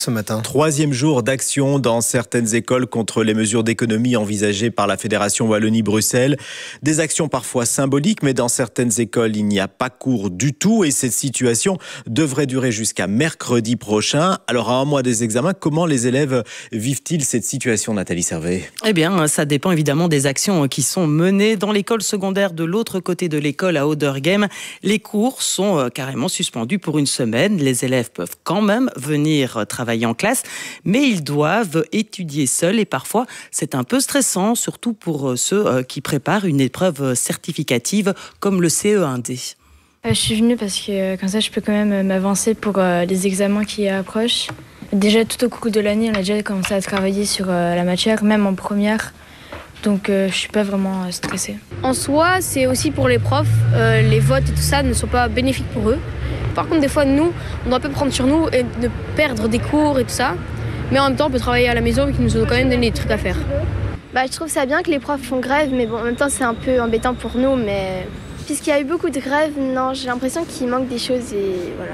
Ce matin. 3e jour d'action dans certaines écoles contre les mesures d'économie envisagées par la Fédération Wallonie-Bruxelles. Des actions parfois symboliques, mais dans certaines écoles, il n'y a pas cours du tout et cette situation devrait durer jusqu'à mercredi prochain. Alors, à un mois des examens, comment les élèves vivent-ils cette situation, Nathalie Servet ? Eh bien, ça dépend évidemment des actions qui sont menées dans l'école secondaire de l'autre côté de l'école à Ouderghem. Les cours sont carrément suspendus pour une semaine. Les élèves peuvent quand même venir travailler en classe, mais ils doivent étudier seuls et parfois c'est un peu stressant, surtout pour ceux qui préparent une épreuve certificative comme le CE1D. Je suis venue parce que comme ça je peux quand même m'avancer pour les examens qui approchent. Déjà tout au cours de l'année on a déjà commencé à travailler sur la matière, même en première. Donc je suis pas vraiment stressée. En soi, c'est aussi pour les profs, les votes et tout ça ne sont pas bénéfiques pour eux. Par contre, des fois, nous, on doit un peu prendre sur nous et de perdre des cours et tout ça. Mais en même temps, on peut travailler à la maison et qu'ils nous ont quand même donné des trucs à faire. Je trouve ça bien que les profs font grève, mais bon, en même temps, c'est un peu embêtant pour nous. Mais puisqu'il y a eu beaucoup de grèves, non, j'ai l'impression qu'il manque des choses et voilà.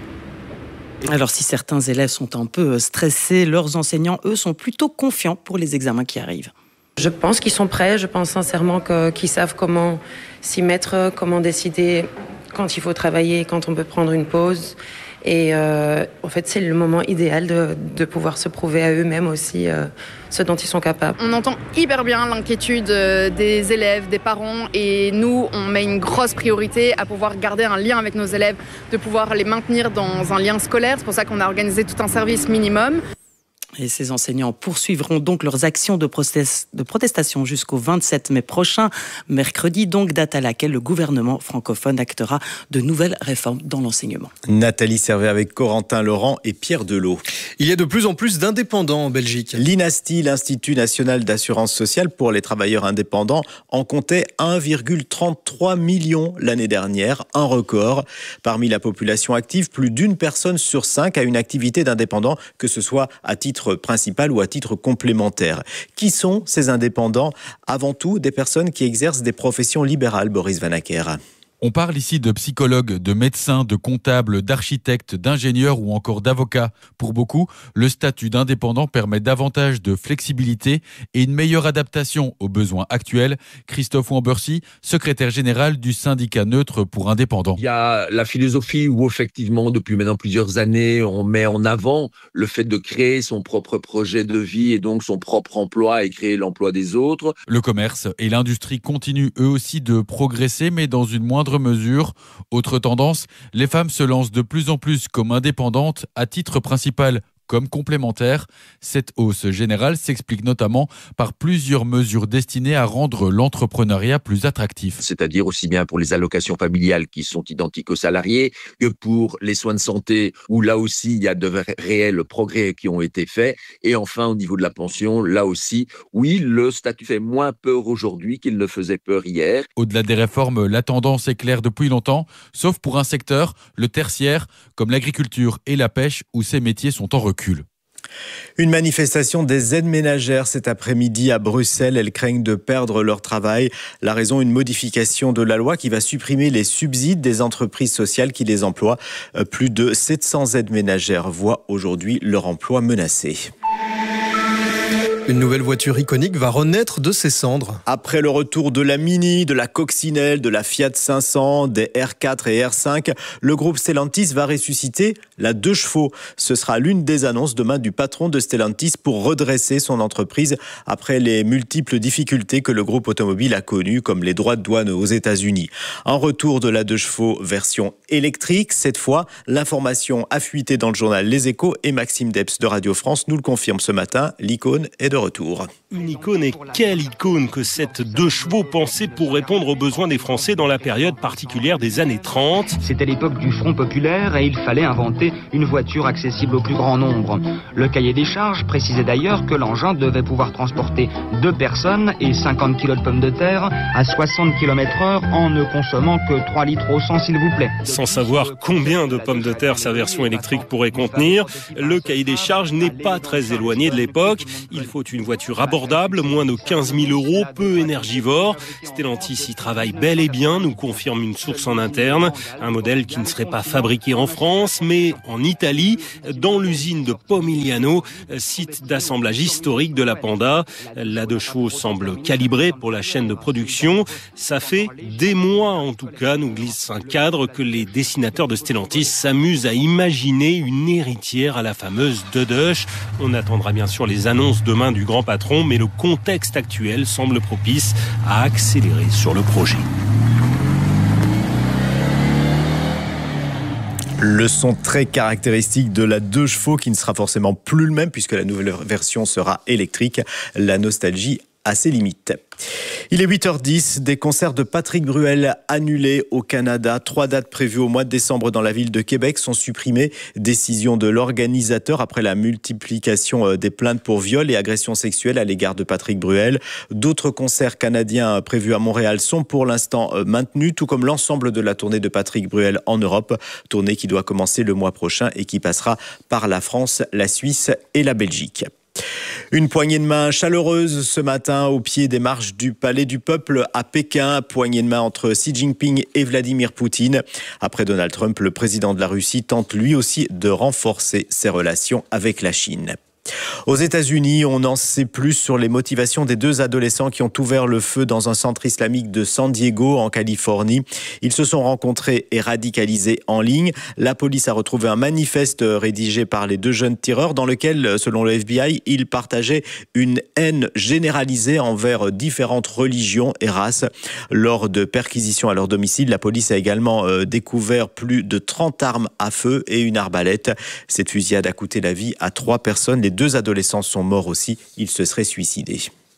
Alors, si certains élèves sont un peu stressés, leurs enseignants, eux, sont plutôt confiants pour les examens qui arrivent. Je pense qu'ils sont prêts, je pense sincèrement qu'ils savent comment s'y mettre, comment décider quand il faut travailler, quand on peut prendre une pause. Et en fait, c'est le moment idéal de pouvoir se prouver à eux-mêmes aussi ce dont ils sont capables. On entend hyper bien l'inquiétude des élèves, des parents, et nous, on met une grosse priorité à pouvoir garder un lien avec nos élèves, de pouvoir les maintenir dans un lien scolaire. C'est pour ça qu'on a organisé tout un service minimum. Et ces enseignants poursuivront donc leurs actions de protestation jusqu'au 27 mai prochain, mercredi, donc date à laquelle le gouvernement francophone actera de nouvelles réformes dans l'enseignement. Nathalie Servet avec Corentin Laurent et Pierre Delot. Il y a de plus en plus d'indépendants en Belgique. L'INASTI, l'Institut national d'assurance sociale pour les travailleurs indépendants, en comptait 1,33 million l'année dernière, un record. Parmi la population active, plus d'une personne sur 5 a une activité d'indépendant, que ce soit à titre principal ou à titre complémentaire. Qui sont ces indépendants ? Avant tout, des personnes qui exercent des professions libérales, Boris Vanacker. On parle ici de psychologues, de médecins, de comptables, d'architectes, d'ingénieurs ou encore d'avocats. Pour beaucoup, le statut d'indépendant permet davantage de flexibilité et une meilleure adaptation aux besoins actuels. Christophe Wambercy, secrétaire général du syndicat neutre pour indépendants. Il y a la philosophie où effectivement, depuis maintenant plusieurs années, on met en avant le fait de créer son propre projet de vie et donc son propre emploi et créer l'emploi des autres. Le commerce et l'industrie continuent eux aussi de progresser, mais dans une moindre mesure. Autre tendance, les femmes se lancent de plus en plus comme indépendantes à titre principal comme complémentaire. Cette hausse générale s'explique notamment par plusieurs mesures destinées à rendre l'entrepreneuriat plus attractif. C'est-à-dire aussi bien pour les allocations familiales qui sont identiques aux salariés que pour les soins de santé où là aussi il y a de réels progrès qui ont été faits. Et enfin au niveau de la pension, là aussi, oui, le statut fait moins peur aujourd'hui qu'il ne faisait peur hier. Au-delà des réformes, la tendance est claire depuis longtemps, sauf pour un secteur, le tertiaire, comme l'agriculture et la pêche où ces métiers sont en recul. Une manifestation des aides ménagères cet après-midi à Bruxelles. Elles craignent de perdre leur travail. La raison, une modification de la loi qui va supprimer les subsides des entreprises sociales qui les emploient. Plus de 700 aides ménagères voient aujourd'hui leur emploi menacé. Une nouvelle voiture iconique va renaître de ses cendres. Après le retour de la Mini, de la Coccinelle, de la Fiat 500, des R4 et R5, le groupe Stellantis va ressusciter la 2 chevaux. Ce sera l'une des annonces demain du patron de Stellantis pour redresser son entreprise après les multiples difficultés que le groupe automobile a connues, comme les droits de douane aux États-Unis. Un retour de la 2 chevaux version électrique. Cette fois, l'information a fuité dans le journal Les Échos et Maxime Debs de Radio France nous le confirme ce matin. L'icône est de retour. Une icône, et quelle icône que cette 2 chevaux pensée pour répondre aux besoins des Français dans la période particulière des années 30. C'était l'époque du Front populaire et il fallait inventer une voiture accessible au plus grand nombre. Le cahier des charges précisait d'ailleurs que l'engin devait pouvoir transporter 2 personnes et 50 kg de pommes de terre à 60 km/h en ne consommant que 3 litres au 100 s'il vous plaît. Sans savoir combien de pommes de terre sa version électrique pourrait contenir, le cahier des charges n'est pas très éloigné de l'époque. Il faut faut une voiture abordable, moins de 15 000 €, peu énergivore. Stellantis y travaille bel et bien, nous confirme une source en interne. Un modèle qui ne serait pas fabriqué en France, mais en Italie, dans l'usine de Pomigliano, site d'assemblage historique de la Panda. La 2 chevaux semble calibrée pour la chaîne de production. Ça fait des mois, en tout cas, nous glisse un cadre, que les dessinateurs de Stellantis s'amusent à imaginer une héritière à la fameuse Dudush. On attendra bien sûr les annonces demain du grand patron, mais le contexte actuel semble propice à accélérer sur le projet. Le son très caractéristique de la 2 chevaux qui ne sera forcément plus le même puisque la nouvelle version sera électrique. La nostalgie a ses limites. Il est 8h10, des concerts de Patrick Bruel annulés au Canada. 3 dates prévues au mois de décembre dans la ville de Québec sont supprimées. Décision de l'organisateur après la multiplication des plaintes pour viol et agressions sexuelles à l'égard de Patrick Bruel. D'autres concerts canadiens prévus à Montréal sont pour l'instant maintenus, tout comme l'ensemble de la tournée de Patrick Bruel en Europe. Tournée qui doit commencer le mois prochain et qui passera par la France, la Suisse et la Belgique. Une poignée de main chaleureuse ce matin au pied des marches du Palais du Peuple à Pékin. Poignée de main entre Xi Jinping et Vladimir Poutine. Après Donald Trump, le président de la Russie tente lui aussi de renforcer ses relations avec la Chine. Aux États-Unis, on en sait plus sur les motivations des 2 adolescents qui ont ouvert le feu dans un centre islamique de San Diego, en Californie. Ils se sont rencontrés et radicalisés en ligne. La police a retrouvé un manifeste rédigé par les 2 jeunes tireurs dans lequel, selon le FBI, ils partageaient une haine généralisée envers différentes religions et races. Lors de perquisitions à leur domicile, la police a également découvert plus de 30 armes à feu et une arbalète. Cette fusillade a coûté la vie à 3 personnes. Les 2 adolescents sont morts aussi, ils se seraient suicidés.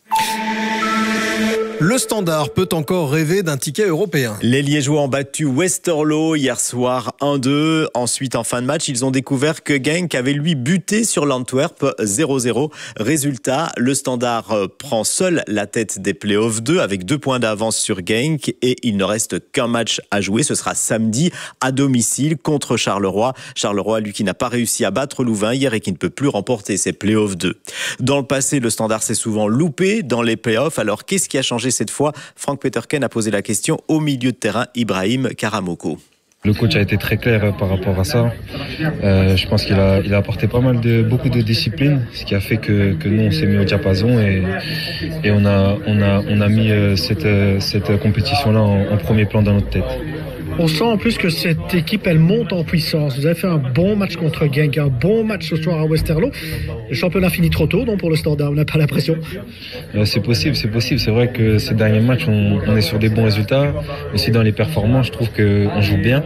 Le Standard peut encore rêver d'un ticket européen. Les Liégeois ont battu Westerlo hier soir 1-2. Ensuite, en fin de match, ils ont découvert que Genk avait lui buté sur l'Antwerp 0-0. Résultat, le Standard prend seul la tête des playoffs 2 avec 2 points d'avance sur Genk et il ne reste qu'un match à jouer. Ce sera samedi à domicile contre Charleroi. Charleroi, lui, qui n'a pas réussi à battre Louvain hier et qui ne peut plus remporter ses playoffs 2. Dans le passé, le Standard s'est souvent loupé dans les playoffs. Alors, qu'est-ce qui a changé cette fois? Frank Peterken a posé la question au milieu de terrain, Ibrahim Karamoko. Le coach a été très clair par rapport à ça. Je pense qu'il a apporté beaucoup de discipline, ce qui a fait que nous on s'est mis au diapason et on a mis cette compétition-là en premier plan dans notre tête. On sent en plus que cette équipe, elle monte en puissance. Vous avez fait un bon match contre Genk, un bon match ce soir à Westerlo. Le championnat finit trop tôt, donc pour le Standard, on n'a pas l'impression. C'est possible. C'est vrai que ces derniers matchs, on est sur des bons résultats. Aussi dans les performances, je trouve qu'on joue bien.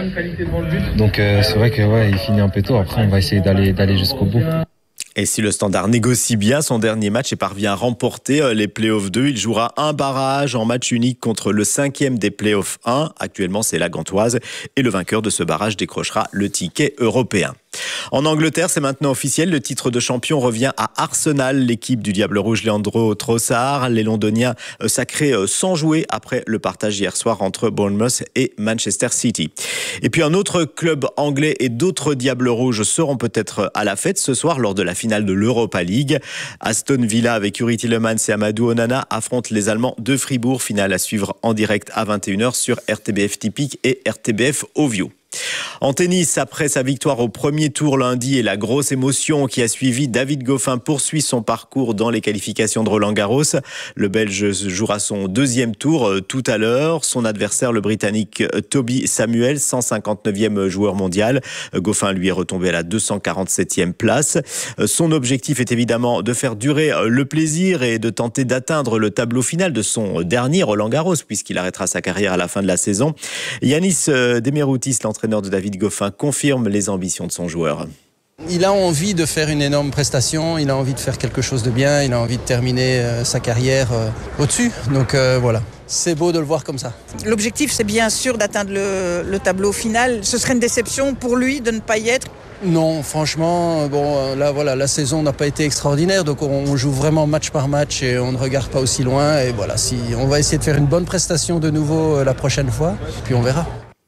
Donc c'est vrai qu'il finit un peu tôt. Après, on va essayer d'aller jusqu'au bout. Et si le Standard négocie bien son dernier match et parvient à remporter les playoffs 2, il jouera un barrage en match unique contre le 5e des playoffs 1. Actuellement, c'est la Gantoise. Et le vainqueur de ce barrage décrochera le ticket européen. En Angleterre, c'est maintenant officiel. Le titre de champion revient à Arsenal. L'équipe du Diable Rouge Leandro Trossard. Les Londoniens sacrés sans jouer après le partage hier soir entre Bournemouth et Manchester City. Et puis un autre club anglais et d'autres Diables Rouges seront peut-être à la fête ce soir lors de la finale de l'Europa League. Aston Villa avec Yuri Tillemans et Amadou Onana affrontent les Allemands de Fribourg. Finale à suivre en direct à 21h sur RTBF Typique et RTBF Ovio. En tennis, après sa victoire au premier tour lundi et la grosse émotion qui a suivi, David Goffin poursuit son parcours dans les qualifications de Roland-Garros. Le Belge jouera son 2e tour tout à l'heure. Son adversaire, le Britannique Toby Samuel, 159e joueur mondial. Goffin, lui, est retombé à la 247e place. Son objectif est évidemment de faire durer le plaisir et de tenter d'atteindre le tableau final de son dernier Roland-Garros, puisqu'il arrêtera sa carrière à la fin de la saison. Yanis Demiroutis, l'entraîneur de David Goffin, confirme les ambitions de son joueur. Il a envie de faire une énorme prestation, il a envie de faire quelque chose de bien, il a envie de terminer sa carrière au-dessus. Donc voilà, c'est beau de le voir comme ça. L'objectif, c'est bien sûr d'atteindre le tableau final. Ce serait une déception pour lui de ne pas y être. Non, franchement, là voilà, la saison n'a pas été extraordinaire, donc on joue vraiment match par match et on ne regarde pas aussi loin. Et voilà, on va essayer de faire une bonne prestation de nouveau la prochaine fois, puis on verra.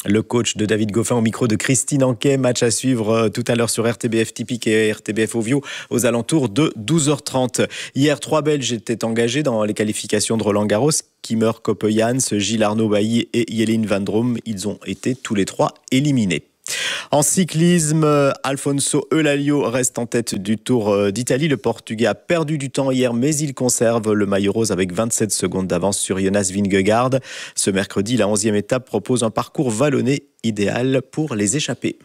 Le coach de David Goffin au micro de Christine Anquet. Match à suivre tout à l'heure sur RTBF Typique et RTBF Ovio aux alentours de 12h30. Hier, 3 Belges étaient engagés dans les qualifications de Roland-Garros. Kimmer Coppejans, Gilles Arnaud Bailly et Yelin Van Drome. Ils ont été tous les 3 éliminés. En cyclisme, Alfonso Eulalio reste en tête du Tour d'Italie. Le Portugais a perdu du temps hier, mais il conserve le maillot rose avec 27 secondes d'avance sur Jonas Vingegaard. Ce mercredi, la 11e étape propose un parcours vallonné idéal pour les échappés.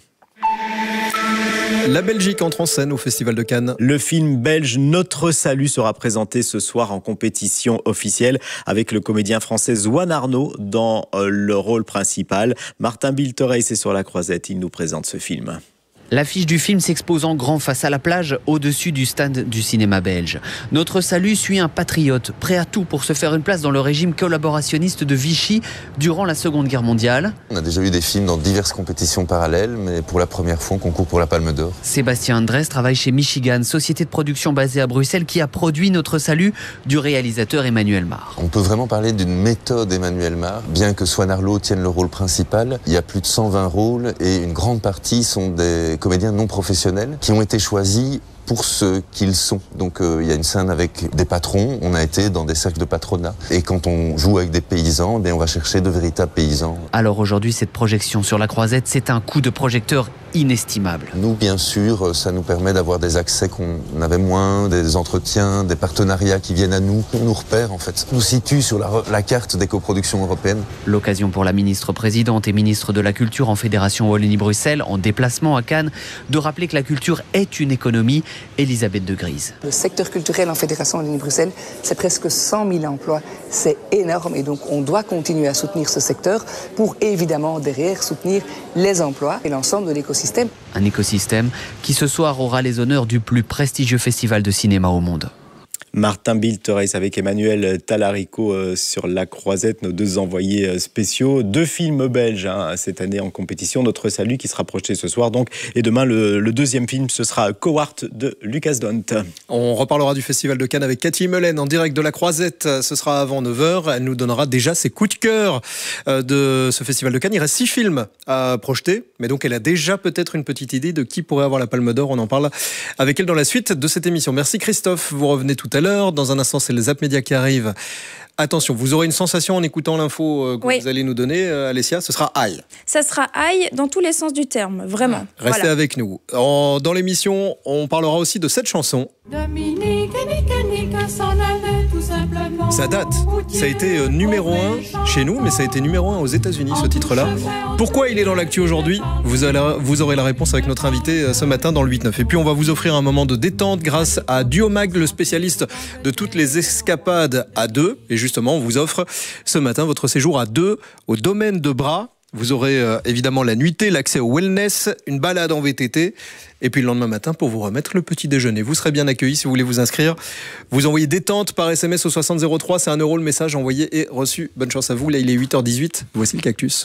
La Belgique entre en scène au Festival de Cannes. Le film belge Notre Salut sera présenté ce soir en compétition officielle avec le comédien français Zwan Arnaud dans le rôle principal. Martin Bilterey, c'est sur la croisette, il nous présente ce film. L'affiche du film s'expose en grand face à la plage, au-dessus du stand du cinéma belge. Notre Salut suit un patriote, prêt à tout pour se faire une place dans le régime collaborationniste de Vichy durant la Seconde Guerre mondiale. On a déjà eu des films dans diverses compétitions parallèles, mais pour la première fois, on concourt pour la Palme d'Or. Sébastien Andrès travaille chez Michigan, société de production basée à Bruxelles qui a produit Notre Salut du réalisateur Emmanuel Mar. On peut vraiment parler d'une méthode Emmanuel Mar. Bien que Zwan Arnaud tienne le rôle principal, il y a plus de 120 rôles et une grande partie sont des comédiens non professionnels qui ont été choisis pour ce qu'ils sont. Donc il y a une scène avec des patrons, on a été dans des cercles de patronat. Et quand on joue avec des paysans, on va chercher de véritables paysans. Alors aujourd'hui, cette projection sur la croisette, c'est un coup de projecteur inestimable. Nous, bien sûr, ça nous permet d'avoir des accès qu'on avait moins, des entretiens, des partenariats qui viennent à nous. On nous repère en fait, on nous situe sur la carte des coproductions européennes. L'occasion pour la ministre-présidente et ministre de la Culture en Fédération Wallonie-Bruxelles, en déplacement à Cannes, de rappeler que la culture est une économie. Elisabeth de Grise. Le secteur culturel en Fédération Wallonie-Bruxelles, c'est presque 100 000 emplois. C'est énorme et donc on doit continuer à soutenir ce secteur pour évidemment derrière soutenir les emplois et l'ensemble de l'écosystème. Un écosystème qui ce soir aura les honneurs du plus prestigieux festival de cinéma au monde. Martin Bilterey avec Emmanuel Talarico sur la croisette, nos 2 envoyés spéciaux. 2 films belges cette année en compétition. Notre Salut qui sera projeté ce soir donc. Et demain, le 2e film, ce sera Cowart de Lucas Dont. On reparlera du Festival de Cannes avec Cathy Melen en direct de la croisette. Ce sera avant 9h. Elle nous donnera déjà ses coups de cœur de ce Festival de Cannes. Il reste 6 films à projeter. Mais donc, elle a déjà peut-être une petite idée de qui pourrait avoir la Palme d'Or. On en parle avec elle dans la suite de cette émission. Merci Christophe. Vous revenez tout à l'heure. Dans un instant, c'est les Zap Média qui arrivent. Attention, vous aurez une sensation en écoutant l'info que vous allez nous donner, Alessia. Ce sera aïe. Ça sera aïe dans tous les sens du terme, vraiment. Restez avec nous. Dans l'émission, on parlera aussi de cette chanson. Dominique et Nick s'en allaient tout simplement. Ça date. Ça a été numéro 1 chez nous, mais ça a été numéro 1 aux États-Unis, ce titre-là. Pourquoi il est dans l'actu aujourd'hui ? Vous aurez la réponse avec notre invité ce matin dans le 8-9. Et puis, on va vous offrir un moment de détente grâce à Duomag, le spécialiste de toutes les escapades à 2. Et justement, on vous offre ce matin votre séjour à 2 au domaine de Bras. Vous aurez évidemment la nuitée, l'accès au wellness, une balade en VTT et puis le lendemain matin pour vous remettre le petit déjeuner. Vous serez bien accueillis si vous voulez vous inscrire. Vous envoyez détente par SMS au 6003, c'est 1 € le message envoyé et reçu. Bonne chance à vous, là il est 8h18, voici le cactus.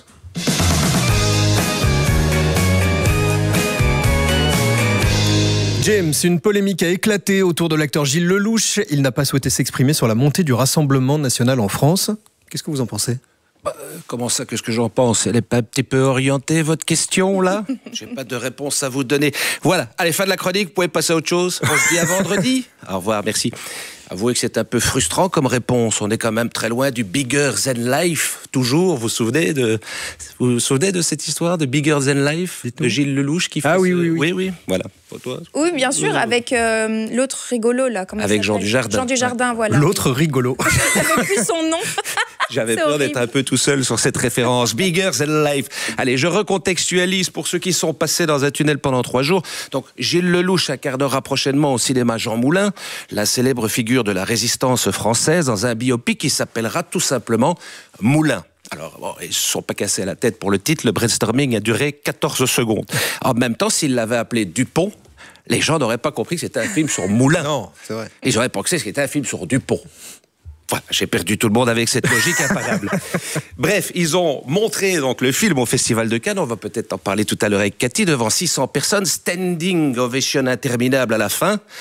James, une polémique a éclaté autour de l'acteur Gilles Lelouch. Il n'a pas souhaité s'exprimer sur la montée du Rassemblement national en France. Qu'est-ce que vous en pensez ? Comment ça, qu'est-ce que j'en pense ? Elle n'est pas un petit peu orientée, votre question, là ? J'ai pas de réponse à vous donner. Voilà, allez, fin de la chronique, vous pouvez passer à autre chose. On se dit à vendredi. Au revoir, merci. Avouez que c'est un peu frustrant comme réponse. On est quand même très loin du Bigger Than Life, toujours. Vous vous souvenez de cette histoire de Bigger Than Life, de Gilles Lelouch qui fait oui, voilà. Pour toi. Oui, bien sûr, avec l'autre rigolo, là. Comment avec Jean Dujardin. Jean Dujardin, voilà. L'autre rigolo. J'avais plus son nom. J'avais peur d'être un peu tout seul sur cette référence. Bigger Than Life. Allez, je recontextualise pour ceux qui sont passés dans un tunnel pendant 3 jours. Donc, Gilles Lelouch incarnera prochainement au cinéma Jean Moulin, la célèbre figure de la résistance française, dans un biopic qui s'appellera tout simplement Moulin. Alors, bon, ils ne se sont pas cassés à la tête pour le titre. Le brainstorming a duré 14 secondes. En même temps, s'ils l'avaient appelé Dupont, les gens n'auraient pas compris que c'était un film sur Moulin. Non, c'est vrai. Ils auraient pensé que c'était un film sur Dupont. Voilà, j'ai perdu tout le monde avec cette logique imparable. Bref, ils ont montré donc le film au Festival de Cannes. On va peut-être en parler tout à l'heure avec Cathy, devant 600 personnes, standing ovation interminable à la fin.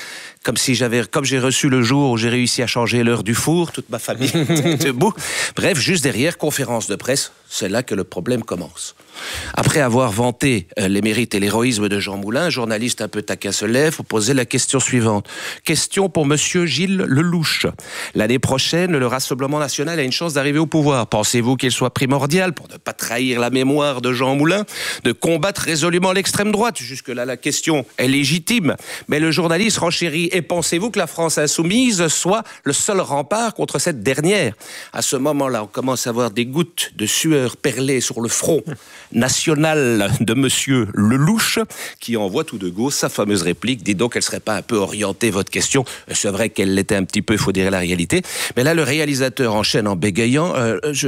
comme j'ai reçu le jour où j'ai réussi à changer l'heure du four, toute ma famille était debout. Bref, juste derrière, conférence de presse, c'est là que le problème commence. Après avoir vanté les mérites et l'héroïsme de Jean Moulin, un journaliste un peu taquin se lève pour poser la question suivante. Question pour monsieur Gilles Lelouch. L'année prochaine, le Rassemblement national a une chance d'arriver au pouvoir. Pensez-vous qu'il soit primordial, pour ne pas trahir la mémoire de Jean Moulin, de combattre résolument l'extrême droite? Jusque-là, la question est légitime. Mais le journaliste renchérit. Et pensez-vous que la France insoumise soit le seul rempart contre cette dernière? À ce moment-là, on commence à voir des gouttes de sueur perler sur le front national de monsieur Lelouch, qui envoie tout de go sa fameuse réplique. Dis donc, elle serait pas un peu orientée, votre question? C'est vrai qu'elle l'était un petit peu, il faut dire la réalité. Mais là, le réalisateur enchaîne en bégayant. Je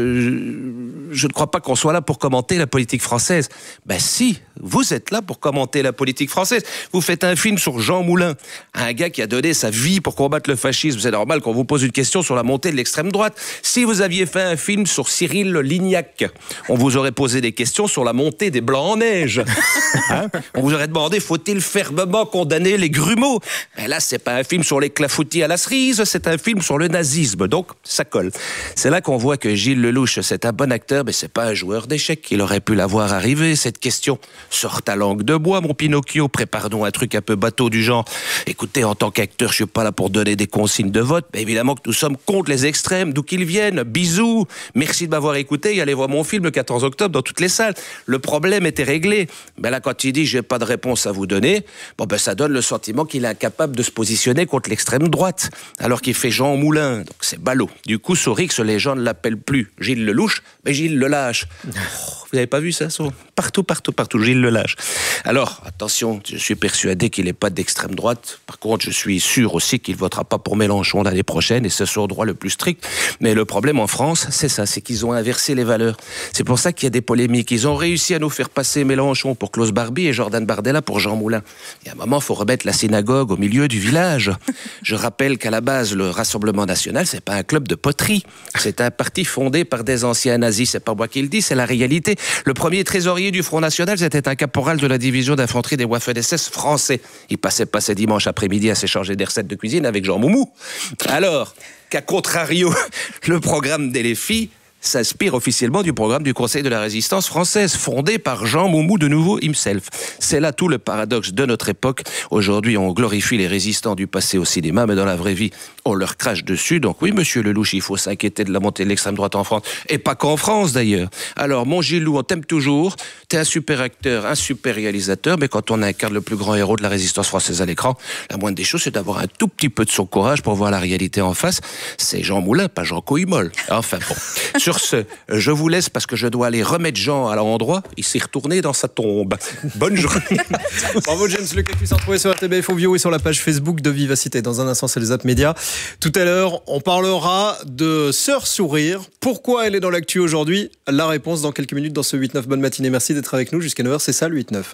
ne crois pas qu'on soit là pour commenter la politique française. Ben si, vous êtes là pour commenter la politique française. Vous faites un film sur Jean Moulin, un gars qui a donné sa vie pour combattre le fascisme. C'est normal qu'on vous pose une question sur la montée de l'extrême droite. Si vous aviez fait un film sur Cyril Lignac, on vous aurait posé des questions sur la montée des Blancs en neige. Hein? On vous aurait demandé, faut-il fermement condamner les grumeaux? Mais là, c'est pas un film sur les clafoutis à la cerise, c'est un film sur le nazisme. Donc, ça colle. C'est là qu'on voit que Gilles Lelouch, c'est un bon acteur, mais c'est pas un joueur d'échecs. Il aurait pu la voir arriver, cette question. Sors ta langue de bois, mon Pinocchio. Prépare-nous un truc un peu bateau du genre. Écoutez, en tant qu'acteur, je suis pas là pour donner des consignes de vote, mais évidemment que nous sommes contre les extrêmes, d'où qu'ils viennent. Bisous. Merci de m'avoir écouté et allez voir mon film le 14 octobre dans toutes les salles. Le problème était réglé. Mais là, quand il dit j'ai pas de réponse à vous donner, ça donne le sentiment qu'il est incapable de se positionner contre l'extrême droite, alors qu'il fait Jean Moulin. Donc c'est ballot. Du coup, sur X, les gens ne l'appellent plus Gilles Lelouch, mais Gilles Lelâche. Vous n'avez pas vu ça? Partout, Gilles Lelâche. Alors, attention, je suis persuadé qu'il n'est pas d'extrême droite. Par contre, je suis sûr aussi qu'il ne votera pas pour Mélenchon l'année prochaine, et c'est son droit le plus strict. Mais le problème en France, c'est ça, c'est qu'ils ont inversé les valeurs. C'est pour ça qu'il y a des polémiques. Ils ont réussi à nous faire passer Mélenchon pour Klaus Barbie et Jordan Bardella pour Jean Moulin. Et à un moment, il faut remettre la synagogue au milieu du village. Je rappelle qu'à la base, le Rassemblement national, c'est pas un club de poterie. C'est un parti fondé par des anciens nazis. C'est pas moi qui le dis, c'est la réalité. Le premier trésorier du Front National, c'était un caporal de la division d'infanterie des Waffen-SS français. Il passait pas ses dimanches après-midi à s'échanger des recettes de cuisine avec Jean Moumou. Alors qu'à contrario, le programme des LFI s'inspire officiellement du programme du Conseil de la Résistance française, fondé par Jean Moumou de nouveau himself. C'est là tout le paradoxe de notre époque. Aujourd'hui, on glorifie les résistants du passé au cinéma, mais dans la vraie vie, on leur crache dessus. Donc oui, monsieur Lelouch, il faut s'inquiéter de la montée de l'extrême droite en France, et pas qu'en France d'ailleurs. Alors, mon Gilou, on t'aime toujours, t'es un super acteur, un super réalisateur, mais quand on incarne le plus grand héros de la résistance française à l'écran, la moindre des choses, c'est d'avoir un tout petit peu de son courage pour voir la réalité en face. C'est Jean Moulin, pas Jean Coïmol. Enfin bon. Sur ce, je vous laisse parce que je dois aller remettre Jean à l'endroit. Il s'est retourné dans sa tombe. Bonne journée. Bravo James, le qui s'est retrouvé sur RTBF Audio et sur la page Facebook de Vivacité. Dans un instant, c'est les Zap Média. Tout à l'heure, on parlera de Sœur Sourire. Pourquoi elle est dans l'actu aujourd'hui? La réponse dans quelques minutes dans ce 8-9. Bonne matinée, merci d'être avec nous jusqu'à 9h. C'est ça le 8-9.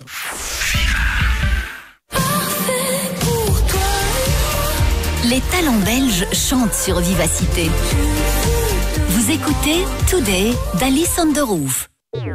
Les talents belges chantent sur Vivacité. Vous écoutez Today d'Alice on the Roof.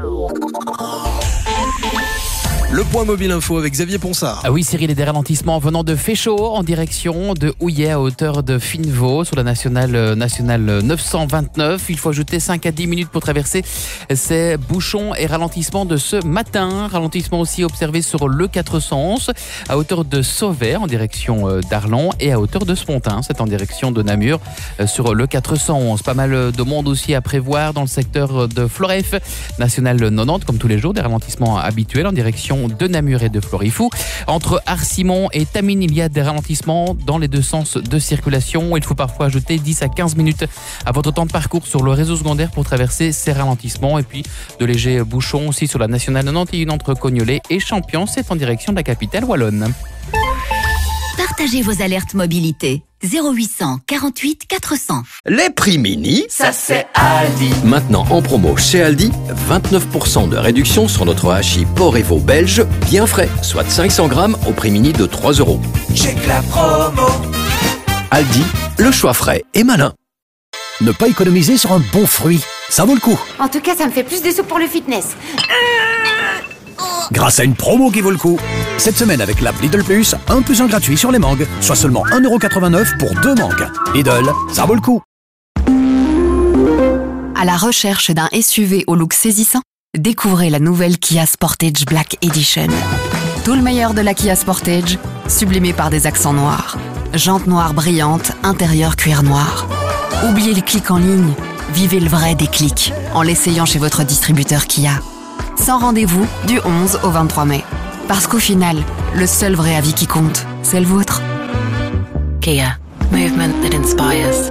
Le point mobile info avec Xavier Ponsard. Ah oui, Cyril, et des ralentissements venant de Féchaud en direction de Houillet à hauteur de Finnevaux sur la nationale 929. Il faut ajouter 5 à 10 minutes pour traverser ces bouchons et ralentissements de ce matin. Ralentissement aussi observé sur le 411 à hauteur de Sauvet en direction d'Arlon et à hauteur de Spontin. C'est en direction de Namur sur le 411. Pas mal de monde aussi à prévoir dans le secteur de Floref. Nationale 90, comme tous les jours, des ralentissements habituels en direction de Namur et de Florifou. Entre Arsimon et Tamine, il y a des ralentissements dans les deux sens de circulation. Il faut parfois ajouter 10 à 15 minutes à votre temps de parcours sur le réseau secondaire pour traverser ces ralentissements. Et puis de légers bouchons aussi sur la nationale 91 entre Cognolet et Champion. C'est en direction de la capitale wallonne. Partagez vos alertes mobilité. 0800 48 400. Les prix mini, ça c'est Aldi. Maintenant en promo chez Aldi, 29% de réduction sur notre hachis porc et veau belge, bien frais, soit 500 grammes au prix mini de 3 €. Check la promo. Aldi, le choix frais et malin. Ne pas économiser sur un bon fruit, ça vaut le coup. En tout cas, ça me fait plus de sous pour le fitness. grâce à une promo qui vaut le coup. Cette semaine avec l'app Lidl Plus, 1 + 1 gratuit sur les mangues, soit seulement 1,89 € pour 2 mangues. Lidl, ça vaut le coup. À la recherche d'un SUV au look saisissant, découvrez la nouvelle Kia Sportage Black Edition. Tout le meilleur de la Kia Sportage, sublimé par des accents noirs. Jantes noires brillantes, intérieur cuir noir. Oubliez les clics en ligne, vivez le vrai déclic en l'essayant chez votre distributeur Kia. Sans rendez-vous du 11 au 23 mai. Parce qu'au final, le seul vrai avis qui compte, c'est le vôtre. Kia, movement that inspires.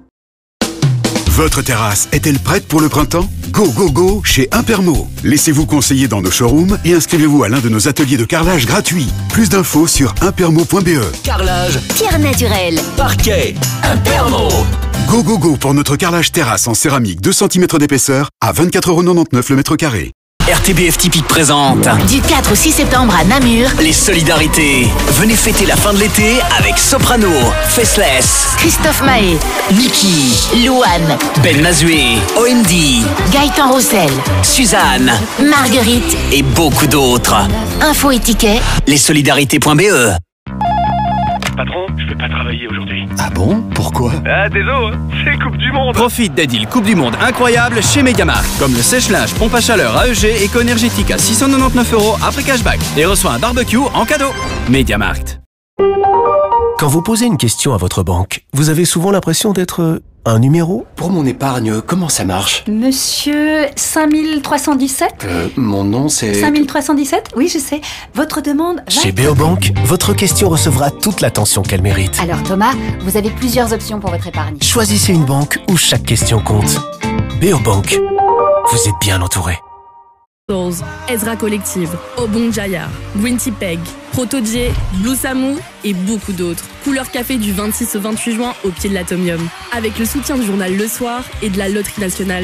Votre terrasse est-elle prête pour le printemps? Go, go, go chez Impermo. Laissez-vous conseiller dans nos showrooms et inscrivez-vous à l'un de nos ateliers de carrelage gratuits. Plus d'infos sur impermo.be. Carrelage, Pierre naturelle, parquet, Impermo. Go, go, go pour notre carrelage terrasse en céramique 2 cm d'épaisseur à 24,99 € le mètre carré. RTBF Typique présente du 4 au 6 septembre à Namur, les solidarités. Venez fêter la fin de l'été avec Soprano, Faceless, Christophe Mahé, Niki, Louane, Ben Mazué, OMD, Gaëtan Roussel, Suzanne, Marguerite et beaucoup d'autres. Info et tickets, lessolidarités.be. Patron, je peux pas travailler aujourd'hui. Ah bon? Pourquoi? Ah, désolé, c'est Coupe du Monde. Profite des deals Coupe du Monde incroyables chez Mediamarkt. Comme le sèche-linge pompe à chaleur AEG éco-énergétique à 699 € après cashback. Et reçoit un barbecue en cadeau. Mediamarkt. Quand vous posez une question à votre banque, vous avez souvent l'impression d'être un numéro? Pour mon épargne, comment ça marche? Monsieur 5317 Mon nom c'est... 5317 Oui, je sais. Votre demande... Chez Beobank, votre question recevra toute l'attention qu'elle mérite. Alors Thomas, vous avez plusieurs options pour votre épargne. Choisissez une banque où chaque question compte. Beobank, vous êtes bien entouré. Ezra Collective, Obon Jaya, Gwintipeg, Protoje, Blue Samu et beaucoup d'autres. Couleur café du 26 au 28 juin au pied de l'Atomium. Avec le soutien du journal Le Soir et de la Loterie Nationale.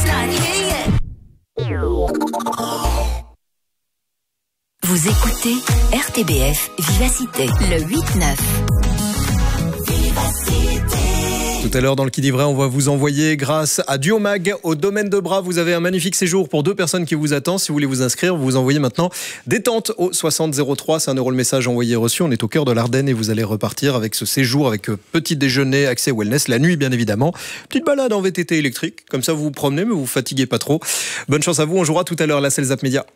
vous écoutez RTBF Vivacité, le 8-9. Tout à l'heure, dans le Qui dit vrai, on va vous envoyer, grâce à Duomag, au domaine de Bras. Vous avez un magnifique séjour pour 2 personnes qui vous attendent. Si vous voulez vous inscrire, vous envoyez maintenant détente au 6003. C'est 1 € le message envoyé reçu. On est au cœur de l'Ardenne et vous allez repartir avec ce séjour, avec petit déjeuner, accès wellness, la nuit bien évidemment. Petite balade en VTT électrique. Comme ça, vous vous promenez, mais vous vous fatiguez pas trop. Bonne chance à vous. On jouera tout à l'heure. Là, c'est le Zap Média.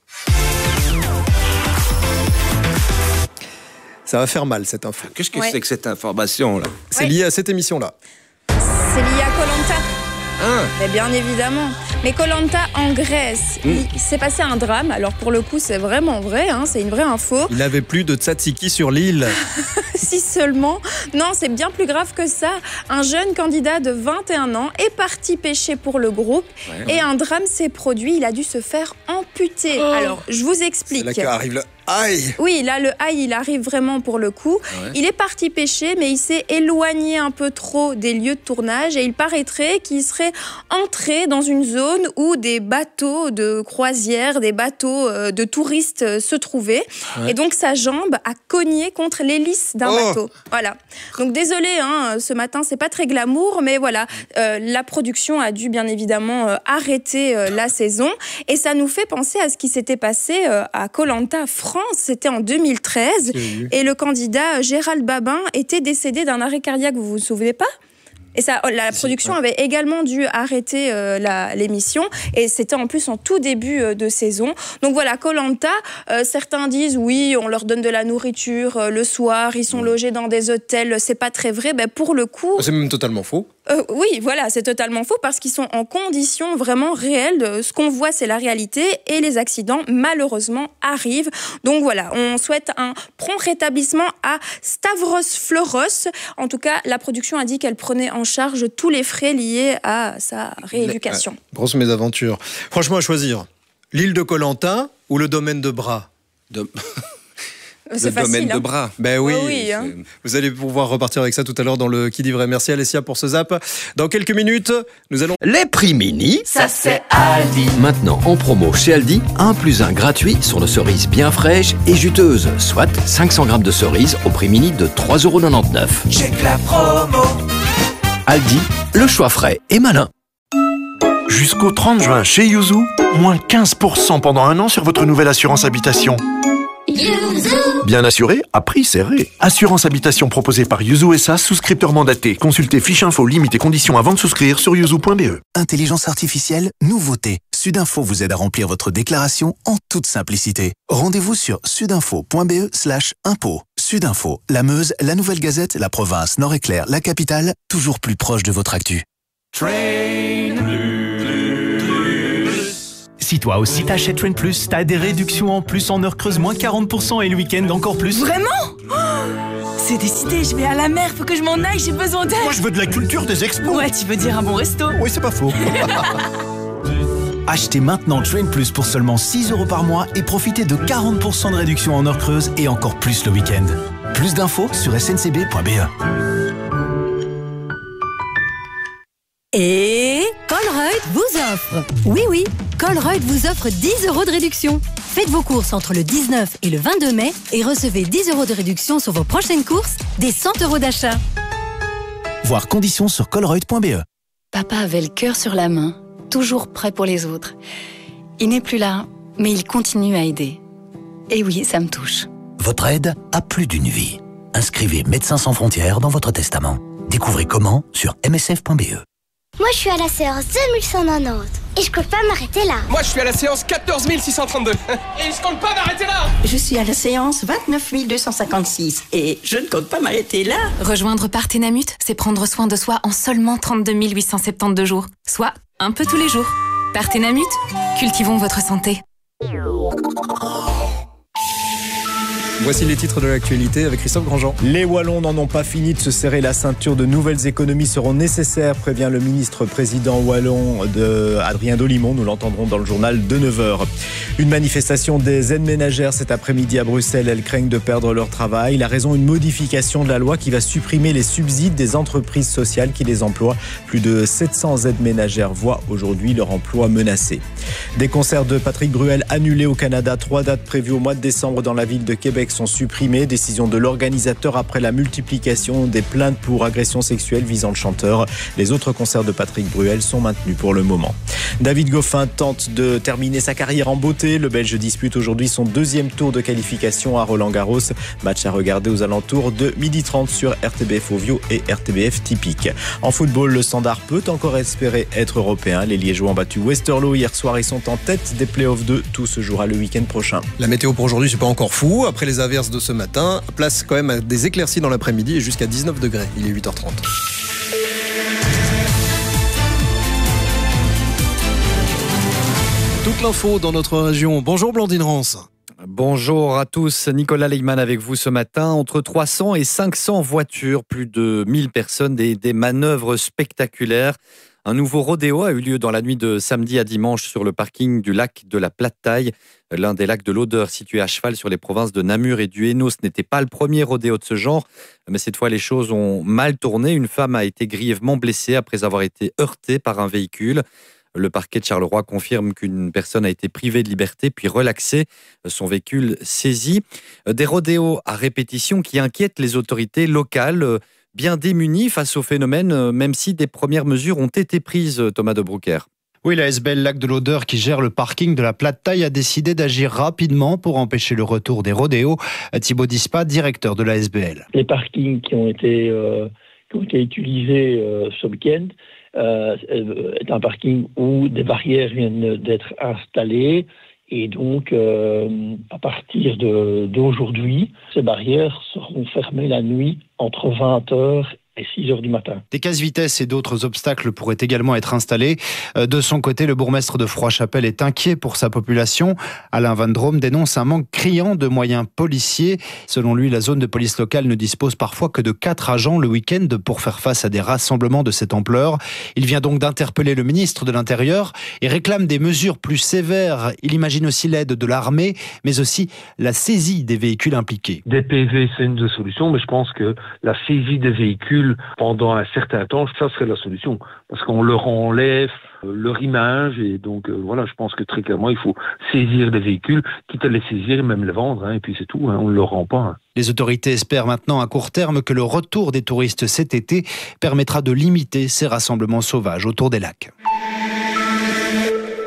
Ça va faire mal, cette info. Qu'est-ce que c'est que cette information là? C'est lié à cette émission-là. C'est lié à Koh-Lanta. Mais bien évidemment. Mais Koh-Lanta en Grèce, il s'est passé un drame. Alors pour le coup, c'est vraiment vrai, hein, c'est une vraie info. Il n'avait plus de tzatziki sur l'île. Si seulement. Non, c'est bien plus grave que ça. Un jeune candidat de 21 ans est parti pêcher pour le groupe et un drame s'est produit. Il a dû se faire amputer. Alors, je vous explique. C'est là qu'arrive le aïe. Oui, là, le aïe, il arrive vraiment pour le coup. Il est parti pêcher, mais il s'est éloigné un peu trop des lieux de tournage et il paraîtrait qu'il serait entré dans une zone où des bateaux de croisière, des bateaux de touristes se trouvaient. Et donc, sa jambe a cogné contre l'hélice d'un bateau. Voilà. Donc, désolé, hein, ce matin, c'est pas très glamour, mais voilà. La production a dû, bien évidemment, arrêter la saison. Et ça nous fait penser à ce qui s'était passé à Koh-Lanta, France. C'était en 2013. Et le candidat Gérald Babin était décédé d'un arrêt cardiaque. Vous vous souvenez pas ? Et ça, la production avait également dû arrêter l'émission. Et c'était en plus en tout début de saison. Donc voilà, Koh-Lanta, certains disent oui, on leur donne de la nourriture le soir, ils sont logés dans des hôtels. C'est pas très vrai. Ben, pour le coup... C'est même totalement faux. Oui, voilà, c'est totalement faux parce qu'ils sont en conditions vraiment réelles. Ce qu'on voit, c'est la réalité et les accidents, malheureusement, arrivent. Donc voilà, on souhaite un prompt rétablissement à Stavros Floros. En tout cas, la production a dit qu'elle prenait en charge tous les frais liés à sa rééducation. Grosse mésaventure. Franchement, à choisir, l'île de Koh-Lanta ou le domaine de Bras C'est facile, domaine hein. de Bras. Ben oui, hein. Vous allez pouvoir repartir avec ça tout à l'heure dans le Qui dit vrai. Merci Alessia pour ce zap. Dans quelques minutes, nous allons... Les prix mini, ça c'est Aldi. Maintenant en promo chez Aldi, 1+1 gratuit sur nos cerises bien fraîches et juteuses, soit 500 grammes de cerises au prix mini de 3,99 €. check la promo. Aldi, le choix frais et malin. Jusqu'au 30 juin chez Yuzu, moins 15% pendant 1 an sur votre nouvelle assurance habitation. Bien assuré, à prix serré. Assurance habitation proposée par Yuzu SA, souscripteur mandaté. Consultez fiche info, limites et conditions avant de souscrire sur yuzu.be. Intelligence artificielle, nouveauté. Sudinfo vous aide à remplir votre déclaration en toute simplicité. Rendez-vous sur sudinfo.be/impôt. Sudinfo, la Meuse, la Nouvelle Gazette, la province, Nord-Éclair, la capitale, toujours plus proche de votre actu. Si toi aussi t'achètes Train Plus, t'as des réductions en plus en heure creuse, moins 40% et le week-end encore plus. Vraiment ? C'est décidé, je vais à la mer, faut que je m'en aille, j'ai besoin d'aide. Moi je veux de la culture des expos. Ouais, tu veux dire un bon resto. Oui, c'est pas faux. Achetez maintenant Train Plus pour seulement 6 € par mois et profitez de 40% de réduction en heure creuse et encore plus le week-end. Plus d'infos sur sncb.be. Et Colruyt vous offre. Oui, Colruyt vous offre 10 € de réduction. Faites vos courses entre le 19 et le 22 mai et recevez 10 € de réduction sur vos prochaines courses, des 100 € d'achat. Voir conditions sur colruyt.be. Papa avait le cœur sur la main, toujours prêt pour les autres. Il n'est plus là, mais il continue à aider. Et oui, ça me touche. Votre aide a plus d'une vie. Inscrivez Médecins sans frontières dans votre testament. Découvrez comment sur msf.be. Moi, je suis à la séance 2190 et je compte pas m'arrêter là. Moi, je suis à la séance 14632 et je compte pas m'arrêter là. Je suis à la séance 29256 et je ne compte pas m'arrêter là. Rejoindre Partenamut, c'est prendre soin de soi en seulement 32 872 jours, soit un peu tous les jours. Partenamut, cultivons votre santé. Voici les titres de l'actualité avec Christophe Grandjean. Les Wallons n'en ont pas fini de se serrer la ceinture. De nouvelles économies seront nécessaires, prévient le ministre-président wallon Adrien Dolimon. Nous l'entendrons dans le journal de 9h. Une manifestation des aides ménagères cet après-midi à Bruxelles. Elles craignent de perdre leur travail. La raison, une modification de la loi qui va supprimer les subsides des entreprises sociales qui les emploient. Plus de 700 aides ménagères voient aujourd'hui leur emploi menacé. Des concerts de Patrick Bruel annulés au Canada. 3 dates prévues au mois de décembre dans la ville de Québec sont supprimées. Décision de l'organisateur après la multiplication des plaintes pour agressions sexuelles visant le chanteur. Les autres concerts de Patrick Bruel sont maintenus pour le moment. David Goffin tente de terminer sa carrière en beauté. Le Belge dispute aujourd'hui son 2e tour de qualification à Roland-Garros. Match à regarder aux alentours de 12h30 sur RTBF Ovio et RTBF Typique. En football, le Standard peut encore espérer être européen. Les Liégeois ont battu Westerlo hier soir et sont en tête des playoffs 2. Tout se jouera le week-end prochain. La météo pour aujourd'hui, c'est pas encore fou. Après les averses de ce matin, place quand même à des éclaircies dans l'après-midi et jusqu'à 19 degrés. Il est 8h30. Toute l'info dans notre région. Bonjour Blandine Rance. Bonjour à tous, Nicolas Leigman avec vous ce matin. Entre 300 et 500 voitures, plus de 1000 personnes, des manœuvres spectaculaires. Un nouveau rodéo a eu lieu dans la nuit de samedi à dimanche sur le parking du lac de la Plate-Taille, l'un des lacs de l'Odeur situé à cheval sur les provinces de Namur et du Hainaut. Ce n'était pas le premier rodéo de ce genre, mais cette fois les choses ont mal tourné. Une femme a été grièvement blessée après avoir été heurtée par un véhicule. Le parquet de Charleroi confirme qu'une personne a été privée de liberté puis relaxée, son véhicule saisi. Des rodéos à répétition qui inquiètent les autorités locales, bien démunies face au phénomène, même si des premières mesures ont été prises, Thomas de Broucker. Oui, la SBL Lac de l'Odeur qui gère le parking de la Plate-Taille a décidé d'agir rapidement pour empêcher le retour des rodéos. Thibaut Dispa, directeur de la SBL. Les parkings qui ont été utilisés ce week-end est un parking où des barrières viennent d'être installées. Et donc, à partir d'aujourd'hui, ces barrières seront fermées la nuit entre 20h et 6h du matin. Des casse-vitesses et d'autres obstacles pourraient également être installés. De son côté, le bourgmestre de Froid-Chapelle est inquiet pour sa population. Alain Van Drome dénonce un manque criant de moyens policiers. Selon lui, la zone de police locale ne dispose parfois que de 4 agents le week-end pour faire face à des rassemblements de cette ampleur. Il vient donc d'interpeller le ministre de l'Intérieur et réclame des mesures plus sévères. Il imagine aussi l'aide de l'armée, mais aussi la saisie des véhicules impliqués. Des PV, c'est une des solutions, mais je pense que la saisie des véhicules pendant un certain temps, ça serait la solution. Parce qu'on leur enlève leur image et donc voilà, je pense que très clairement, il faut saisir des véhicules, quitte à les saisir et même les vendre, et puis c'est tout, on ne le rend pas. Les autorités espèrent maintenant à court terme que le retour des touristes cet été permettra de limiter ces rassemblements sauvages autour des lacs.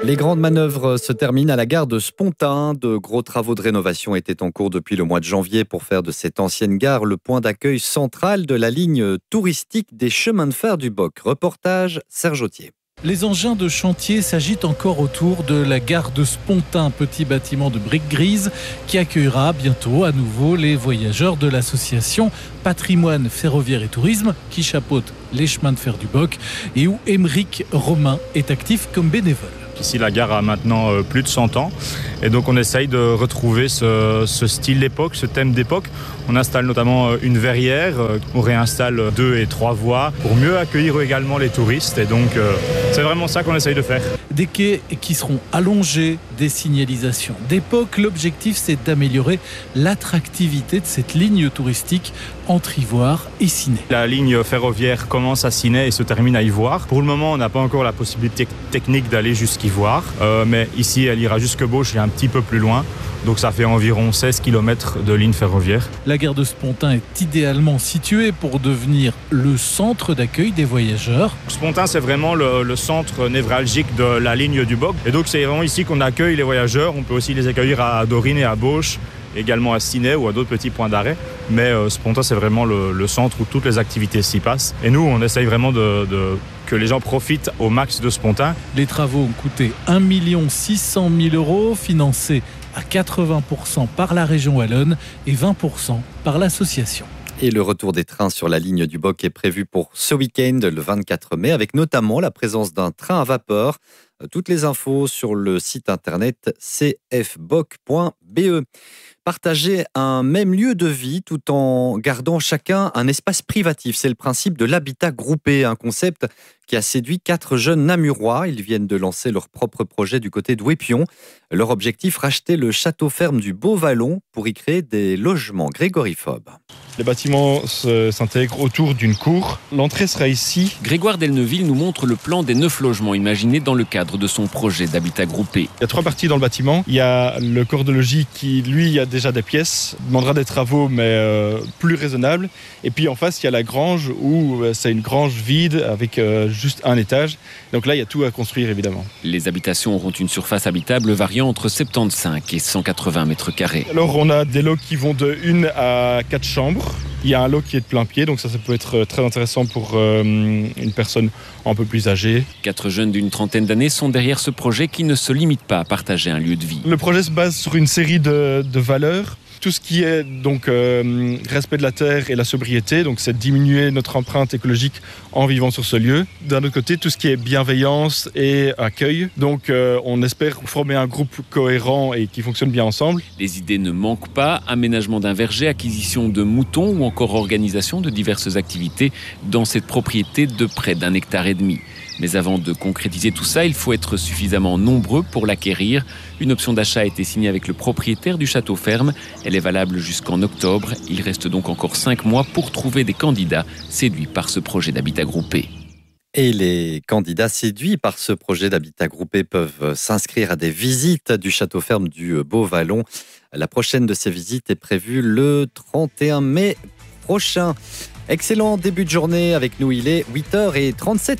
Les grandes manœuvres se terminent à la gare de Spontin. De gros travaux de rénovation étaient en cours depuis le mois de janvier pour faire de cette ancienne gare le point d'accueil central de la ligne touristique des chemins de fer du Boc. Reportage Serge Autier. Les engins de chantier s'agitent encore autour de la gare de Spontin, petit bâtiment de briques grises qui accueillera bientôt à nouveau les voyageurs de l'association Patrimoine Ferroviaire et Tourisme qui chapeaute les chemins de fer du Boc et où Émeric Romain est actif comme bénévole. Ici, la gare a maintenant plus de 100 ans et donc on essaye de retrouver ce style d'époque, ce thème d'époque. On installe notamment une verrière, on réinstalle 2 et 3 voies pour mieux accueillir également les touristes et donc c'est vraiment ça qu'on essaye de faire. Des quais qui seront allongés, des signalisations d'époque. L'objectif, c'est d'améliorer l'attractivité de cette ligne touristique entre Ivoire et Ciney. La ligne ferroviaire commence à Ciney et se termine à Ivoire. Pour le moment, on n'a pas encore la possibilité technique d'aller jusqu'Ivoire, mais ici, elle ira jusque Beauche et un petit peu plus loin. Donc ça fait environ 16 km de ligne ferroviaire. La gare de Spontin est idéalement située pour devenir le centre d'accueil des voyageurs. Spontin, c'est vraiment le centre névralgique de la ligne du Boc. Et donc c'est vraiment ici qu'on accueille les voyageurs. On peut aussi les accueillir à Dorine et à Beauche, également à Ciney ou à d'autres petits points d'arrêt. Mais Spontin, c'est vraiment le centre où toutes les activités s'y passent. Et nous, on essaye vraiment que les gens profitent au max de Spontin. Les travaux ont coûté 1 600 000 €, financés à 80% par la région wallonne et 20% par l'association. Et le retour des trains sur la ligne du Boc est prévu pour ce week-end, le 24 mai, avec notamment la présence d'un train à vapeur. Toutes les infos sur le site internet cfboc.be. Partager un même lieu de vie tout en gardant chacun un espace privatif. C'est le principe de l'habitat groupé, un concept qui a séduit 4 jeunes Namurois. Ils viennent de lancer leur propre projet du côté d'Ouépion. Leur objectif, racheter le château ferme du Beau-Vallon pour y créer des logements. Grégory Fob. Les bâtiments s'intègrent autour d'une cour. L'entrée sera ici. Grégoire Delneuville nous montre le plan des 9 logements imaginés dans le cadre de son projet d'habitat groupé. Il y a 3 parties dans le bâtiment. Il y a le corps de logis qui, lui, a déjà des pièces, demandera des travaux, mais plus raisonnables. Et puis en face, il y a la grange où c'est une grange vide avec juste un étage. Donc là, il y a tout à construire, évidemment. Les habitations auront une surface habitable variant entre 75 et 180 mètres carrés. Alors, on a des lots qui vont de 1 à 4 chambres. Il y a un lot qui est de plein pied, donc ça peut être très intéressant pour une personne un peu plus âgée. 4 jeunes d'une trentaine d'années sont derrière ce projet qui ne se limite pas à partager un lieu de vie. Le projet se base sur une série de valeurs. Tout ce qui est donc respect de la terre et la sobriété, donc c'est diminuer notre empreinte écologique en vivant sur ce lieu. D'un autre côté, tout ce qui est bienveillance et accueil. Donc on espère former un groupe cohérent et qui fonctionne bien ensemble. Les idées ne manquent pas, aménagement d'un verger, acquisition de moutons ou encore organisation de diverses activités dans cette propriété de près d'1,5 hectare. Mais avant de concrétiser tout ça, il faut être suffisamment nombreux pour l'acquérir. Une option d'achat a été signée avec le propriétaire du château ferme. Elle est valable jusqu'en octobre. Il reste donc encore 5 mois pour trouver des candidats séduits par ce projet d'habitat groupé. Et les candidats séduits par ce projet d'habitat groupé peuvent s'inscrire à des visites du château ferme du Beau-Vallon. La prochaine de ces visites est prévue le 31 mai prochain. Excellent début de journée avec nous, il est 8h37.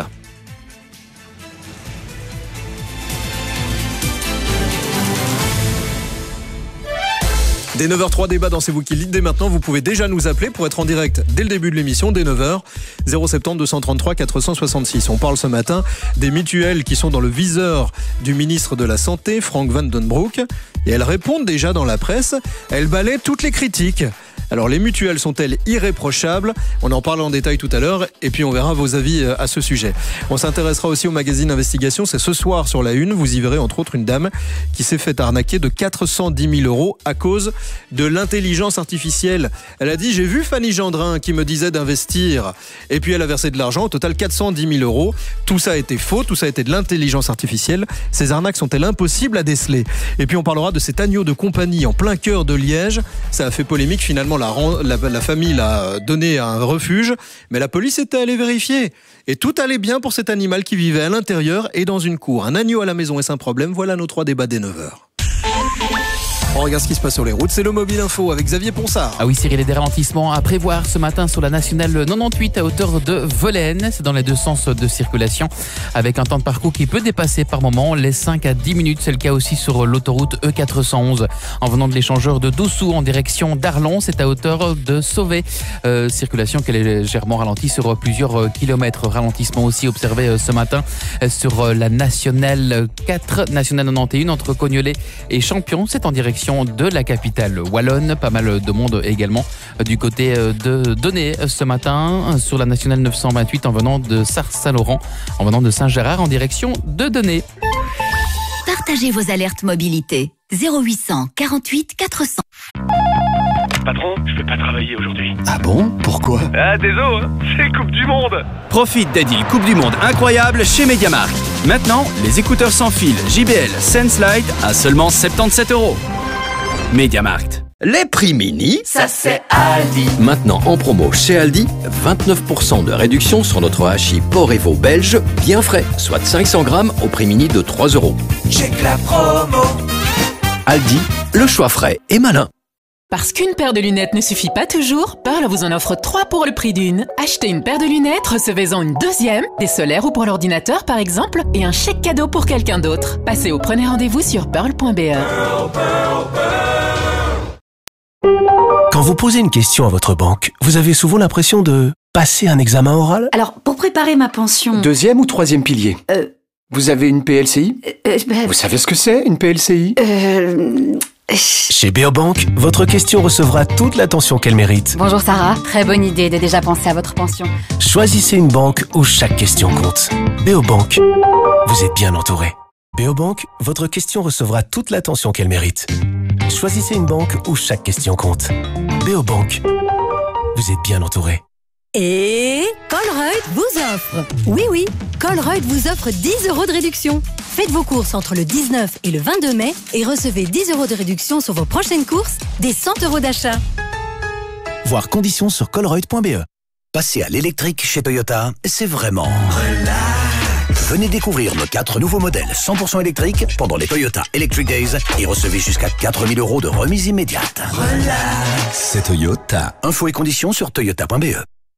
Dès 9h03, débat dans C'est vous qui lead. Dès maintenant, vous pouvez déjà nous appeler pour être en direct dès le début de l'émission, dès 9h, 070 233 466. On parle ce matin des mutuelles qui sont dans le viseur du ministre de la Santé, Frank Van Den Broek. Et elles répondent déjà dans la presse. Elles balaient toutes les critiques. Alors, les mutuelles sont-elles irréprochables ? On en parle en détail tout à l'heure et puis on verra vos avis à ce sujet. On s'intéressera aussi au magazine Investigation. C'est ce soir sur la Une. Vous y verrez entre autres une dame qui s'est fait arnaquer de 410 000 € à cause de l'intelligence artificielle. Elle a dit « J'ai vu Fanny Gendrin qui me disait d'investir et puis elle a versé de l'argent. Au total 410 000 €. Tout ça a été faux. Tout ça a été de l'intelligence artificielle. Ces arnaques sont-elles impossibles à déceler ? Et puis on parlera de cet agneau de compagnie en plein cœur de Liège. Ça a fait polémique finalement. La famille l'a donné à un refuge, mais la police était allée vérifier. Et tout allait bien pour cet animal qui vivait à l'intérieur et dans une cour. Un agneau à la maison est un problème. Voilà nos 3 débats dès 9h. On regarde ce qui se passe sur les routes. C'est le Mobile Info avec Xavier Ponsard. Ah oui, Cyril, et des ralentissements à prévoir ce matin sur la nationale 98 à hauteur de Volaine. C'est dans les deux sens de circulation avec un temps de parcours qui peut dépasser par moment les 5 à 10 minutes. C'est le cas aussi sur l'autoroute E411 en venant de l'échangeur de Dossou en direction d'Arlon. C'est à hauteur de Sauvé. Circulation qui est légèrement ralentie sur plusieurs kilomètres. Ralentissement aussi observé ce matin sur la nationale 4, nationale 91 entre Cognolet et Champion. C'est en direction de la capitale wallonne. Pas mal de monde également du côté de Donnet ce matin sur la nationale 928 en venant de Sars-Saint-Laurent, en venant de Saint-Gérard en direction de Donnet. Partagez vos alertes mobilité. 0800 48 400. Patron, je vais pas travailler aujourd'hui. Ah bon? Pourquoi? Ah, désolé, c'est Coupe du Monde. Profite des deals Coupe du Monde incroyables chez MediaMarkt. Maintenant, les écouteurs sans fil JBL SenseLite à seulement 77 €. MediaMarkt. Les prix mini, ça c'est Aldi. Maintenant en promo chez Aldi, 29% de réduction sur notre hachis Porc-Evo belge, bien frais, soit 500 grammes au prix mini de 3 €. Check la promo. Aldi, le choix frais et malin. Parce qu'une paire de lunettes ne suffit pas toujours, Pearl vous en offre 3 pour le prix d'une. Achetez une paire de lunettes, recevez-en une deuxième, des solaires ou pour l'ordinateur par exemple, et un chèque cadeau pour quelqu'un d'autre. Passez au premier rendez-vous sur pearl.be. Quand vous posez une question à votre banque, vous avez souvent l'impression de passer un examen oral? Alors, pour préparer ma pension... Deuxième ou troisième pilier? Vous avez une PLCI? Vous savez ce que c'est, une PLCI? Chez Beobank, votre question recevra toute l'attention qu'elle mérite. Bonjour Sarah, très bonne idée de déjà penser à votre pension. Choisissez une banque où chaque question compte. Beobank, vous êtes bien entouré. Beobank, votre question recevra toute l'attention qu'elle mérite. Choisissez une banque où chaque question compte. Beobank, vous êtes bien entouré. Et Colruyt vous offre. Oui, Colruyt vous offre 10 € de réduction. Faites vos courses entre le 19 et le 22 mai et recevez 10 € de réduction sur vos prochaines courses, des 100 € d'achat. Voir conditions sur colruyt.be. Passer à l'électrique chez Toyota, c'est vraiment relax. Venez découvrir nos 4 nouveaux modèles 100% électriques pendant les Toyota Electric Days et recevez jusqu'à 4 000 € de remise immédiate. Relax. C'est Toyota. Infos et conditions sur toyota.be.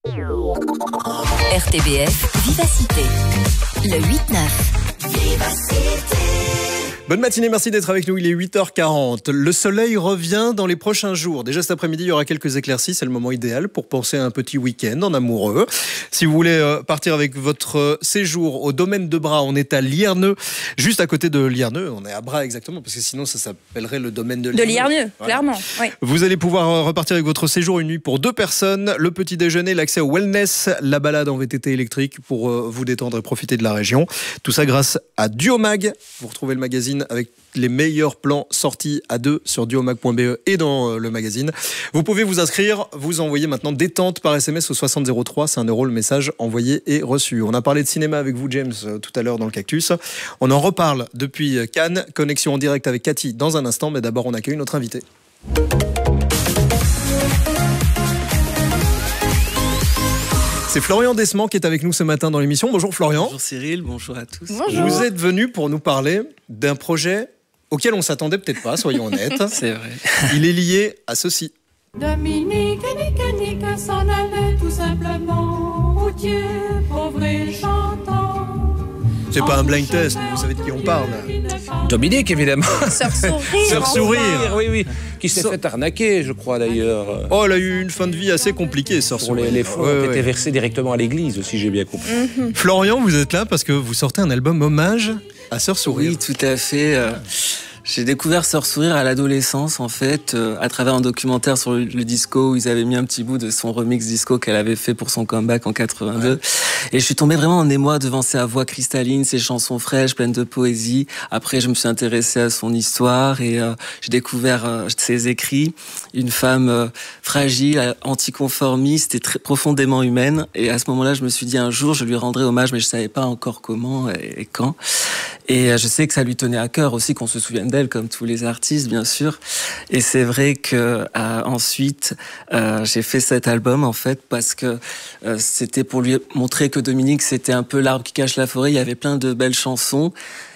RTBF Vivacité. Le 8-9. Vivacité. Bonne matinée, merci d'être avec nous, il est 8h40. Le soleil revient dans les prochains jours. Déjà cet après-midi, il y aura quelques éclaircies, c'est le moment idéal pour penser à un petit week-end en amoureux. Si vous voulez partir avec votre séjour au domaine de Bras, on est à Lierneux, juste à côté de Lierneux. On est à Bras exactement, parce que sinon ça s'appellerait le domaine de Lierneux. De Lierneux, voilà. Clairement. Oui. Vous allez pouvoir repartir avec votre séjour une nuit pour 2 personnes, le petit déjeuner, l'accès au wellness, la balade en VTT électrique pour vous détendre et profiter de la région. Tout ça grâce à Duomag. Vous retrouvez le magazine avec les meilleurs plans sortis à 2 sur duomag.be et dans le magazine. Vous pouvez vous inscrire, vous envoyez maintenant détente par SMS au 6003, c'est 1 € le message envoyé et reçu. On a parlé de cinéma avec vous James tout à l'heure dans le Cactus. On en reparle depuis Cannes, connexion en direct avec Cathy dans un instant, mais d'abord on accueille notre invité. C'est Florian Desmans qui est avec nous ce matin dans l'émission. Bonjour Florian. Bonjour Cyril, bonjour à tous. Bonjour. Vous êtes venu pour nous parler d'un projet auquel on s'attendait peut-être pas, soyons honnêtes. C'est vrai. Il est lié à ceci. Dominique et Nick s'en allaient tout simplement, routier, pauvre et chantant. C'est pas un blind test, vous savez de qui on parle. Dominique, évidemment. Sœur Sourire. Sœur Sourire. Oui. Qui s'est fait arnaquer, je crois d'ailleurs. Oh, elle a eu une fin de vie assez compliquée, Sœur Sourire. Les fonds ont été versés directement à l'église, si j'ai bien compris. Florian, vous êtes là parce que vous sortez un album hommage à Sœur Sourire. Oui, tout à fait. J'ai découvert Sœur Sourire à l'adolescence, en fait, à travers un documentaire sur le disco où ils avaient mis un petit bout de son remix disco qu'elle avait fait pour son comeback en 82. Ouais. Et je suis tombé vraiment en émoi devant sa voix cristalline, ses chansons fraîches, pleines de poésie. Après, je me suis intéressé à son histoire et j'ai découvert ses écrits. Une femme fragile, anticonformiste et très profondément humaine. Et à ce moment-là, je me suis dit un jour, je lui rendrai hommage, mais je savais pas encore comment et quand. Et je sais que ça lui tenait à cœur aussi qu'on se souvienne d'elle, comme tous les artistes, bien sûr. Et c'est vrai que ensuite, j'ai fait cet album, en fait, parce que c'était pour lui montrer que Dominique, c'était un peu l'arbre qui cache la forêt. Il y avait plein de belles chansons.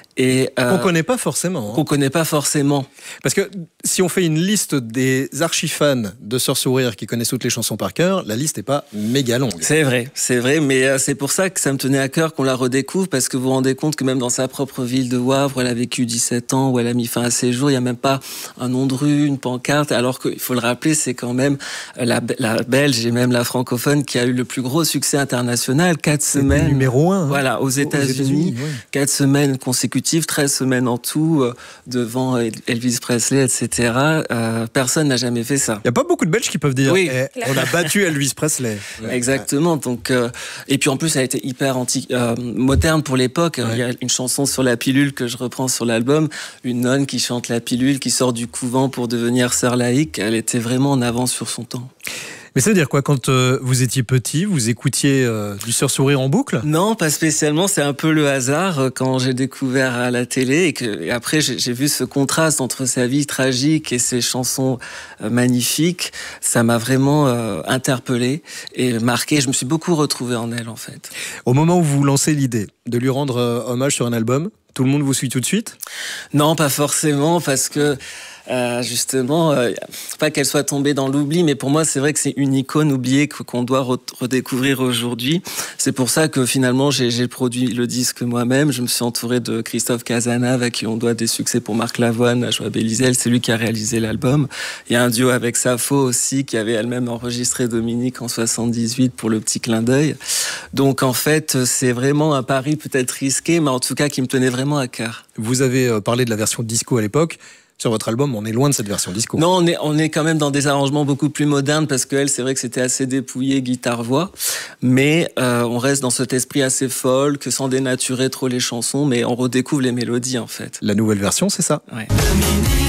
Et qu'on connaît pas forcément. Qu'on connaît pas forcément. Parce que si on fait une liste des archi-fans de Sœurs Sourire qui connaissent toutes les chansons par cœur, la liste n'est pas méga longue. C'est vrai, mais c'est pour ça que ça me tenait à cœur qu'on la redécouvre, parce que vous vous rendez compte que même dans sa propre ville de Wavre, elle a vécu 17 ans, où elle a mis fin à ses jours, il n'y a même pas un nom de rue, une pancarte, alors qu'il faut le rappeler, c'est quand même la belge et même la francophone qui a eu le plus gros succès international, 4 semaines. Numéro 1. Voilà, aux États-Unis, 4 semaines consécutives, 13 semaines en tout, devant Elvis Presley, etc. Personne n'a jamais fait ça. Il n'y a pas beaucoup de Belges qui peuvent dire on a battu Elvis Presley. Exactement. Donc, et puis en plus, elle a été hyper moderne pour l'époque. Il y a une chanson sur la pilule que je reprends sur l'album. Une nonne qui chante la pilule, qui sort du couvent pour devenir sœur laïque. Elle était vraiment en avance sur son temps. Mais ça veut dire quoi, quand vous étiez petit, vous écoutiez du Sœurs Sourire en boucle ? Non, pas spécialement. C'est un peu le hasard quand j'ai découvert à la télé et après j'ai vu ce contraste entre sa vie tragique et ses chansons magnifiques. Ça m'a vraiment interpellé et marqué. Je me suis beaucoup retrouvé en elle, en fait. Au moment où vous lancez l'idée de lui rendre hommage sur un album, tout le monde vous suit tout de suite ? Non, pas forcément, parce que justement, pas qu'elle soit tombée dans l'oubli, mais pour moi, c'est vrai que c'est une icône oubliée qu'on doit redécouvrir aujourd'hui. C'est pour ça que finalement, j'ai produit le disque moi-même. Je me suis entouré de Christophe Casanave, à qui on doit des succès pour Marc Lavoine, à Joie Bélizel. C'est lui qui a réalisé l'album. Il y a un duo avec Sappho aussi, qui avait elle-même enregistré Dominique en 78 pour le petit clin d'œil. Donc en fait, c'est vraiment un pari peut-être risqué, mais en tout cas qui me tenait vraiment à cœur. Vous avez parlé de la version disco à l'époque. Sur votre album, on est loin de cette version disco. Non, on est quand même dans des arrangements beaucoup plus modernes, parce que elle, c'est vrai que c'était assez dépouillé guitare-voix, mais on reste dans cet esprit assez folk, sans dénaturer trop les chansons, mais on redécouvre les mélodies en fait. La nouvelle version, c'est ça. Ouais.